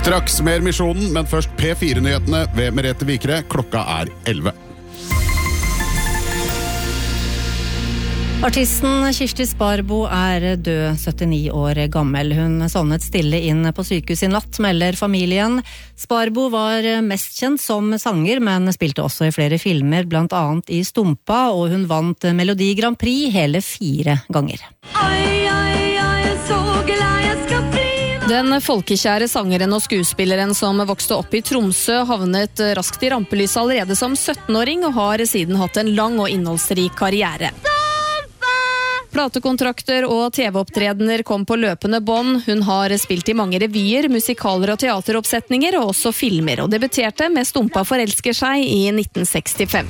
Straks mer misjonen, men først P4-nyhetene ved Merete Vikre. Klokka 11. Artisten Kirsti Sparbo død, 79 år gammel. Hun sovnet stille inn på sykehus i natt, melder familien. Sparbo var mest kjent som sanger, men spilte også i flere filmer, blant annet i Stumpa, og hun vant Melodi Grand Prix hele 4 ganger. Den folkekjære sangeren og skuespilleren som vokste opp i Tromsø havnet raskt i rampelyset allerede som 17-åring og har siden hatt en lang og innholdsrik karriere. Platekontrakter og TV-opptredener kom på løpende bånd. Hun har spilt i mange revyer, musikaler og teateroppsetninger og også filmer, og debuterte med Stumpa forelsker seg i 1965.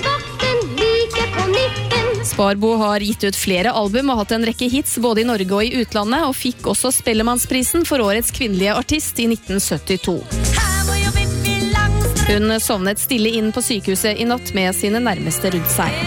Sparbo har gitt ut flere album og hatt en rekke hits både i Norge og i utlandet, og fikk også Spellemannsprisen for årets kvinnelige artist i 1972. Hun sovnet stille inn på sykehuset i natt med sine nærmeste rundt seg.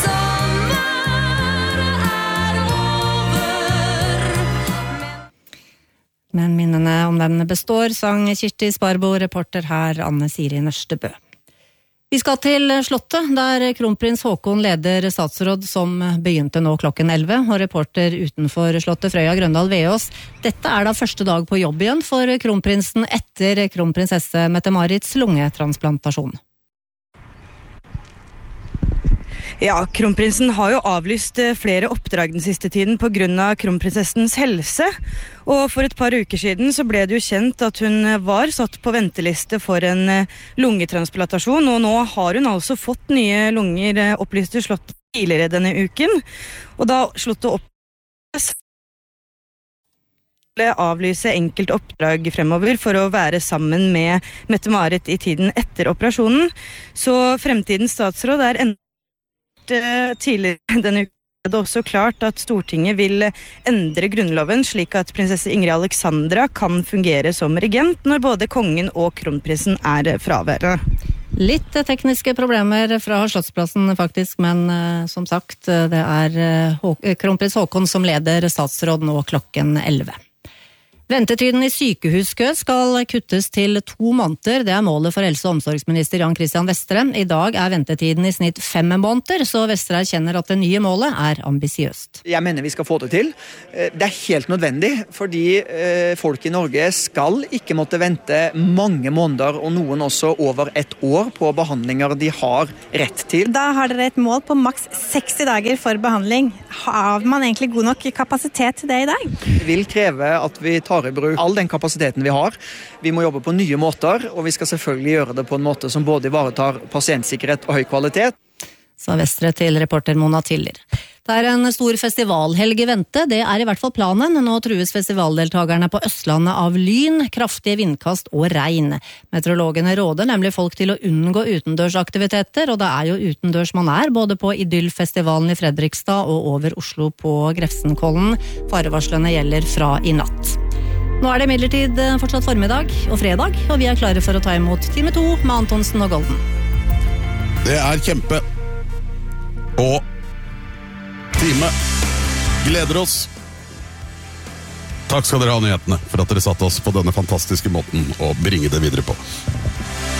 Men minnene om den består, sang Kirsti Sparbo, reporter her Anne Siri Nørstebø. Vi skal til Slottet, der kronprins Haakon leder statsråd som begynte nå klokken 11, og reporter utenfor Slottet Frøya Grøndal Veås. Dette da første dag på jobb igjen for kronprinsen etter kronprinsesse Mette-Marits lungetransplantasjon. Ja, kronprinsen har jo avlyst flere oppdrag den siste tiden på grunn av kronprinsessens helse. Og for et par uker siden så ble det jo kjent at hun var satt på venteliste for en lungetransplantasjon, og nå har hun altså fått nye lunger, opplyste Slottet tidligere denne uken. Og da Slottet avlyse enkelte oppdrag fremover for å være sammen med Mette-Marit i tiden etter operasjonen. Så fremtidens statsråd tidligere denne uken er det også klart at Stortinget vil endre grunnloven slik at prinsesse Ingrid Alexandra kan fungere som regent når både kongen og kronprinsen fraværende. Litt tekniske problemer fra Slottsplassen faktisk, men som sagt, det kronprins Haakon som leder statsråd nå klokken 11. Ventetiden i sykehuskø skal kuttes til 2 måneder. Det målet for helse- og omsorgsminister Jan Christian Vestre. I dag ventetiden i snitt 5 måneder, så Vestre erkjenner at det nye målet ambisiøst. Jeg mener vi skal få det til. Det helt nødvendig, fordi folk i Norge skal ikke måtte vente mange måneder, og noen også over 1 år på behandlinger de har rett til. Da har dere et mål på maks 60 dager for behandling. Har man egentlig god nok kapasitet til det i dag? Det vil kreve at vi tar i bruk all den kapasiteten vi har. Vi må jobbe på nye måter, og vi skal selvfølgelig gjøre det på en måte som både ivaretar pasientsikkerhet og høy kvalitet. Sa Vestre til reporter Mona Tiller. Det en stor festivalhelg i vente, det i hvert fall planen. Nå trues festivaldeltagerne på Østlandet av lyn, kraftige vindkast og regn. Meteorologene råder nemlig folk til å unngå utendørsaktiviteter, og det jo utendørs man både på Idyllfestivalen i Fredrikstad og over Oslo på Grefsenkollen. Farevarslene gjelder fra i natt. Nå det imidlertid fortsatt formiddag og fredag, og vi klare for å ta imot time 2 med Antonsen og Golden. Det kjempe og time. Gleder oss. Takk skal dere ha, nyhetene, for at dere satte oss på denne fantastiske måten å bringe det videre på.